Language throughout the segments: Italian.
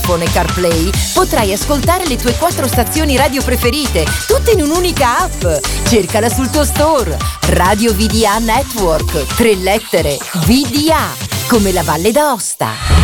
iPhone e CarPlay potrai ascoltare le tue 4 stazioni radio preferite, tutte in un'unica app. Cercala sul tuo store. Radio VDA Network, 3 lettere, VDA, come la Valle d'Aosta.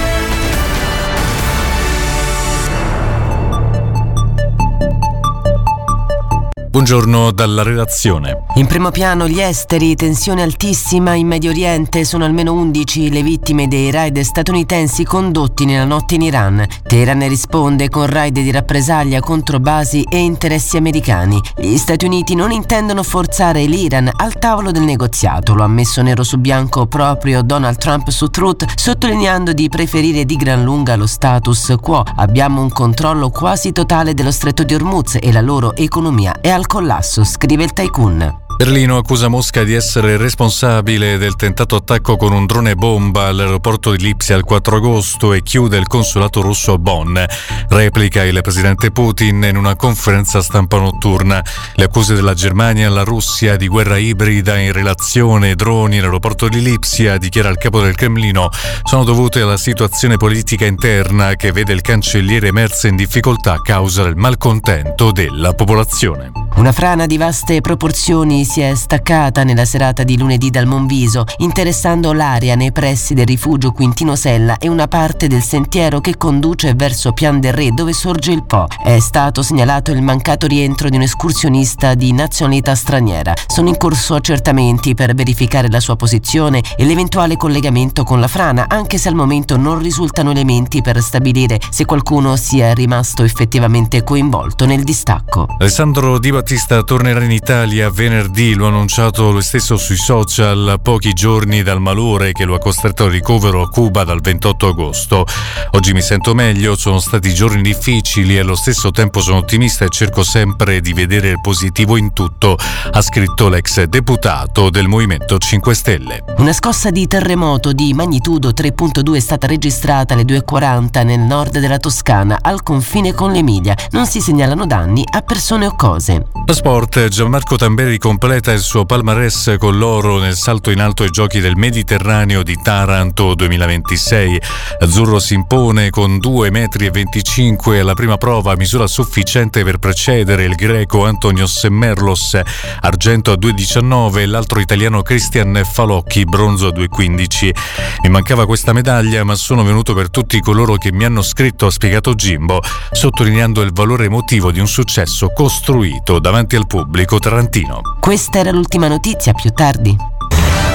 Buongiorno dalla redazione. In primo piano gli esteri, tensione altissima in Medio Oriente, sono almeno 11 le vittime dei raid statunitensi condotti nella notte in Iran. Teheran risponde con raid di rappresaglia contro basi e interessi americani. Gli Stati Uniti non intendono forzare l'Iran al tavolo del negoziato, lo ha messo nero su bianco proprio Donald Trump su Truth, sottolineando di preferire di gran lunga lo status quo. Abbiamo un controllo quasi totale dello stretto di Hormuz e la loro economia è al collasso, scrive il tycoon. Berlino accusa Mosca di essere responsabile del tentato attacco con un drone bomba all'aeroporto di Lipsia il 4 agosto e chiude il consolato russo a Bonn. Replica il presidente Putin in una conferenza stampa notturna. Le accuse della Germania alla Russia di guerra ibrida in relazione ai droni all'aeroporto di Lipsia, dichiara il capo del Cremlino, sono dovute alla situazione politica interna che vede il cancelliere Merz in difficoltà a causa del malcontento della popolazione. Una frana di vaste proporzioni si è staccata nella serata di lunedì dal Monviso, interessando l'area nei pressi del rifugio Quintino Sella e una parte del sentiero che conduce verso Pian del Re, dove sorge il Po. È stato segnalato il mancato rientro di un escursionista di nazionalità straniera. Sono in corso accertamenti per verificare la sua posizione e l'eventuale collegamento con la frana, anche se al momento non risultano elementi per stabilire se qualcuno sia rimasto effettivamente coinvolto nel distacco. Alessandro Di Battista tornerà in Italia venerdì, lo ha annunciato lui stesso sui social a pochi giorni dal malore che lo ha costretto al ricovero a Cuba dal 28 agosto. Oggi mi sento meglio, sono stati giorni difficili e allo stesso tempo sono ottimista e cerco sempre di vedere il positivo in tutto, ha scritto l'ex deputato del Movimento 5 Stelle. Una scossa di terremoto di magnitudo 3.2 è stata registrata alle 2:40 nel nord della Toscana, al confine con l'Emilia. Non si segnalano danni a persone o cose. Lo sport, Gianmarco Tamberi completa il suo palmarès con l'oro nel salto in alto ai Giochi del Mediterraneo di Taranto 2026. L'azzurro si impone con 2,25 m alla prima prova, misura sufficiente per precedere il greco Antonios Merlos, argento a 2,19 e l'altro italiano Cristian Falocchi, bronzo a 2,15. Mi mancava questa medaglia, ma sono venuto per tutti coloro che mi hanno scritto, ha spiegato Jimbo, sottolineando il valore emotivo di un successo costruito davanti al pubblico tarantino. Questa era l'ultima notizia, più tardi.